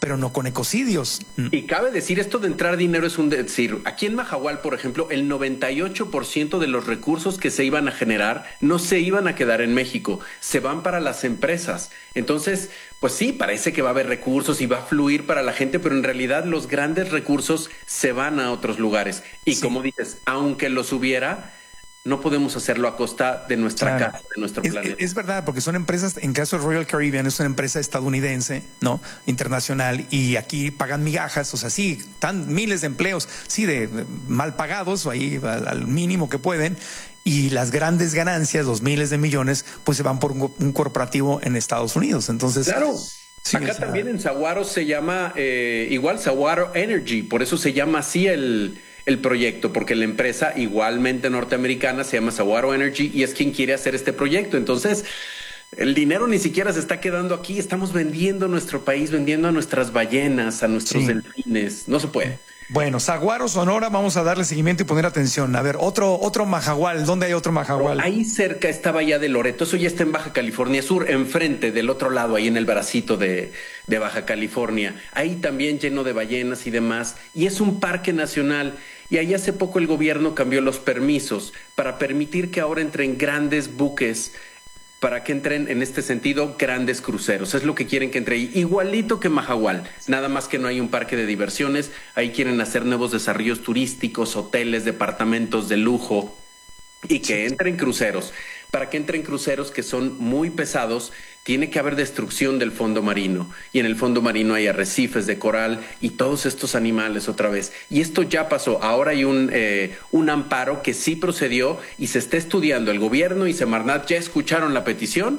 pero no con ecocidios. Y cabe decir, esto de entrar dinero es un decir. Aquí en Mahahual, por ejemplo, el 98% de los recursos que se iban a generar no se iban a quedar en México, se van para las empresas. Entonces, pues sí, parece que va a haber recursos y va a fluir para la gente, pero en realidad los grandes recursos se van a otros lugares. Y como dices, aunque los hubiera, no podemos hacerlo a costa de nuestra casa, de nuestro planeta. Es verdad, porque son empresas, en caso de Royal Caribbean, es una empresa estadounidense, ¿no? Internacional, y aquí pagan migajas, o sea, sí, están miles de empleos, sí, de mal pagados, o ahí al mínimo que pueden, y las grandes ganancias, los miles de millones, pues se van por un corporativo en Estados Unidos. Entonces, claro. Sí, acá también en Saguaro se llama igual Saguaro Energy, por eso se llama así el proyecto, porque la empresa igualmente norteamericana se llama Saguaro Energy y es quien quiere hacer este proyecto. Entonces, el dinero ni siquiera se está quedando aquí, estamos vendiendo nuestro país, vendiendo a nuestras ballenas, a nuestros delfines, no se puede. Bueno, Saguaro, Sonora, vamos a darle seguimiento y poner atención. A ver, otro Mahahual, ¿dónde hay otro Mahahual? Ahí cerca está Bahía de Loreto, eso ya está en Baja California Sur, enfrente, del otro lado, ahí en el bracito de Baja California. Ahí también lleno de ballenas y demás, y es un parque nacional. Y ahí hace poco el gobierno cambió los permisos para permitir que ahora entren grandes buques, para que entren en este sentido grandes cruceros. Es lo que quieren que entre ahí, igualito que Mahahual, nada más que no hay un parque de diversiones. Ahí quieren hacer nuevos desarrollos turísticos, hoteles, departamentos de lujo y que entren cruceros. Para que entren cruceros que son muy pesados, tiene que haber destrucción del fondo marino. Y en el fondo marino hay arrecifes de coral y todos estos animales otra vez. Y esto ya pasó. Ahora hay un amparo que sí procedió y se está estudiando. El gobierno y Semarnat ya escucharon la petición.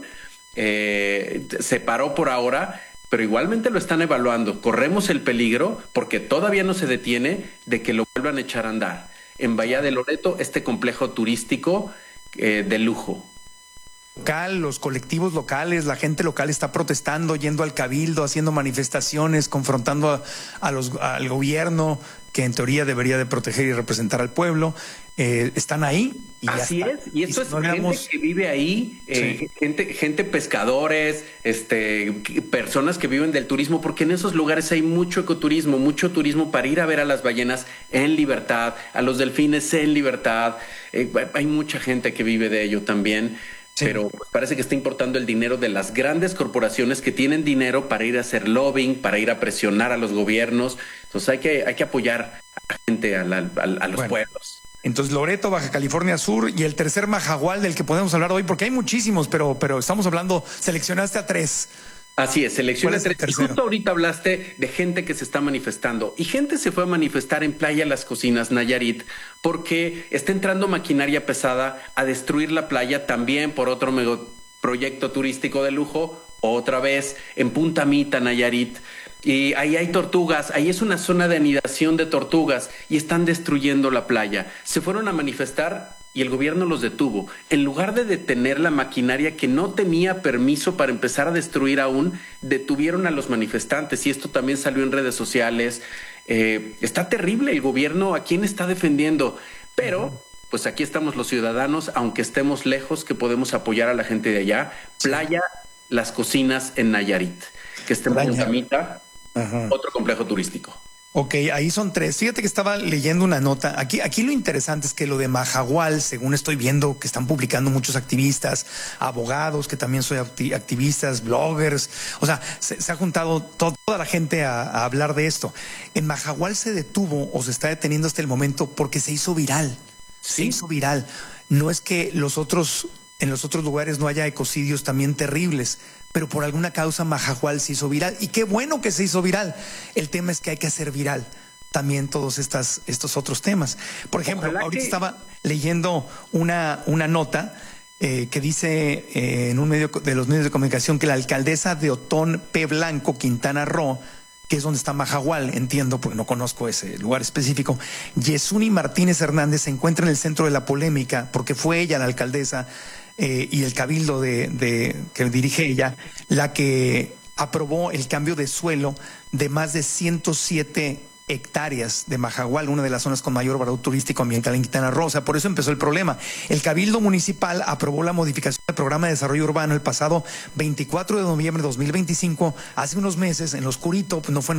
Se paró por ahora, pero igualmente lo están evaluando. Corremos el peligro, porque todavía no se detiene, de que lo vuelvan a echar a andar. En Bahía de Loreto, este complejo turístico de lujo. Los colectivos locales, la gente local está protestando, yendo al cabildo, haciendo manifestaciones, confrontando al gobierno, que en teoría debería de proteger y representar al pueblo. Están ahí. Y así es, y esto es gente que vive ahí, gente pescadores, personas que viven del turismo, porque en esos lugares hay mucho ecoturismo, mucho turismo para ir a ver a las ballenas en libertad, a los delfines en libertad. Hay mucha gente que vive de ello también. Sí. Pero parece que está importando el dinero de las grandes corporaciones que tienen dinero para ir a hacer lobbying, para ir a presionar a los gobiernos. Entonces hay que apoyar a la gente, a los pueblos. Entonces, Loreto, Baja California Sur, y el tercer Mahahual del que podemos hablar hoy, porque hay muchísimos, pero estamos hablando, seleccionaste a 3. Así es, selecciones. Y justo ahorita hablaste de gente que se está manifestando. Y gente se fue a manifestar en Playa Las Cocinas, Nayarit, porque está entrando maquinaria pesada a destruir la playa, también por otro proyecto turístico de lujo, otra vez en Punta Mita, Nayarit. Y ahí hay tortugas, ahí es una zona de anidación de tortugas y están destruyendo la playa. Se fueron a manifestar y el gobierno los detuvo. En lugar de detener la maquinaria que no tenía permiso para empezar a destruir aún, detuvieron a los manifestantes y esto también salió en redes sociales. Está terrible el gobierno, ¿a quién está defendiendo? Pero pues aquí estamos los ciudadanos, aunque estemos lejos, que podemos apoyar a la gente de allá. Playa Las Cocinas en Nayarit, que está en Punta Mita, otro complejo turístico. Ok, ahí son 3. Fíjate que estaba leyendo una nota. Aquí lo interesante es que lo de Mahahual, según estoy viendo que están publicando muchos activistas, abogados que también son activistas, bloggers. O sea, se ha juntado toda la gente a hablar de esto. En Mahahual se detuvo o se está deteniendo hasta el momento porque se hizo viral. Se hizo viral. No es que en los otros lugares no haya ecocidios también terribles, pero por alguna causa Mahahual se hizo viral. Y qué bueno que se hizo viral. El tema es que hay que hacer viral también todos estos otros temas. Por ejemplo, ahorita estaba leyendo una nota que dice en un medio de los medios de comunicación que la alcaldesa de Otón P. Blanco, Quintana Roo, que es donde está Mahahual, entiendo, porque no conozco ese lugar específico, Yesuni Martínez Hernández se encuentra en el centro de la polémica porque fue ella, la alcaldesa, y el cabildo que dirige ella, la que aprobó el cambio de suelo de más de 107 hectáreas de Mahahual, una de las zonas con mayor valor turístico ambiental en Quintana Roo. O sea, por eso empezó el problema. El Cabildo Municipal aprobó la modificación del Programa de Desarrollo Urbano el pasado 24 de noviembre de 2025, hace unos meses, en lo oscurito, pues no fue